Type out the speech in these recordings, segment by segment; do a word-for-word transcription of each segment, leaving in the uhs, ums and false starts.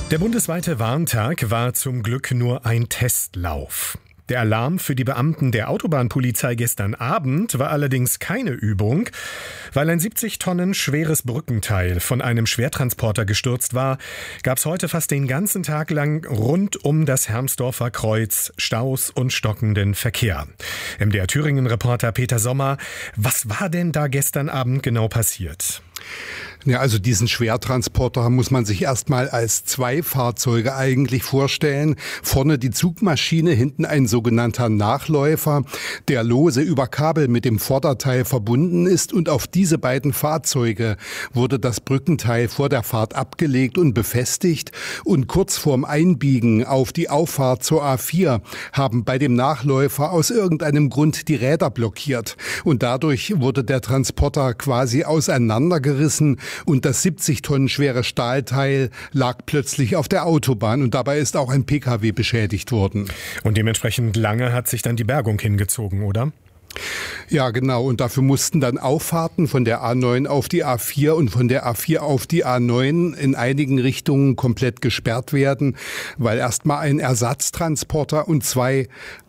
Der bundesweite Warntag war zum Glück nur ein Testlauf. Der Alarm für die Beamten der Autobahnpolizei gestern Abend war allerdings keine Übung. Weil ein siebzig Tonnen schweres Brückenteil von einem Schwertransporter gestürzt war, gab es heute fast den ganzen Tag lang rund um das Hermsdorfer Kreuz Staus und stockenden Verkehr. M D R Thüringen-Reporter Peter Sommer, was war denn da gestern Abend genau passiert? Ja, also diesen Schwertransporter muss man sich erstmal als zwei Fahrzeuge eigentlich vorstellen. Vorne die Zugmaschine, hinten ein sogenannter Nachläufer, der lose über Kabel mit dem Vorderteil verbunden ist. Und auf diese beiden Fahrzeuge wurde das Brückenteil vor der Fahrt abgelegt und befestigt. Und kurz vorm Einbiegen auf die Auffahrt zur A vier haben bei dem Nachläufer aus irgendeinem Grund die Räder blockiert. Und dadurch wurde der Transporter quasi auseinandergerissen. Und das siebzig Tonnen schwere Stahlteil lag plötzlich auf der Autobahn und dabei ist auch ein P K W beschädigt worden. Und dementsprechend lange hat sich dann die Bergung hingezogen, oder? Ja, genau. Und dafür mussten dann Auffahrten von der A neun auf die A vier und von der A vier auf die A neun in einigen Richtungen komplett gesperrt werden, weil erstmal ein Ersatztransporter und zwei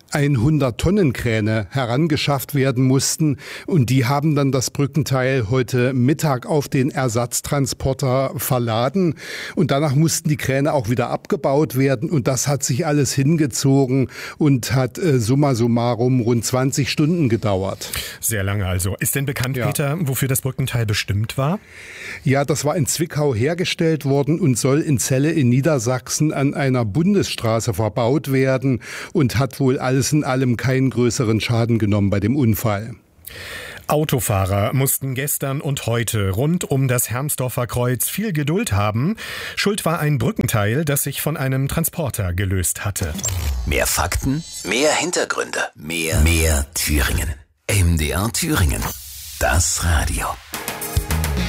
hundert-Tonnen-Kräne herangeschafft werden mussten und die haben dann das Brückenteil heute Mittag auf den Ersatztransporter verladen und danach mussten die Kräne auch wieder abgebaut werden und das hat sich alles hingezogen und hat äh, summa summarum rund zwanzig Stunden gedauert. Sehr lange also. Ist denn bekannt, ja. Peter, wofür das Brückenteil bestimmt war? Ja, das war in Zwickau hergestellt worden und soll in Celle in Niedersachsen an einer Bundesstraße verbaut werden und hat wohl alles in allem keinen größeren Schaden genommen bei dem Unfall. Autofahrer mussten gestern und heute rund um das Hermsdorfer Kreuz viel Geduld haben. Schuld war ein Brückenteil, das sich von einem Transporter gelöst hatte. Mehr Fakten, mehr Hintergründe, mehr, mehr Thüringen. M D R Thüringen. Das Radio.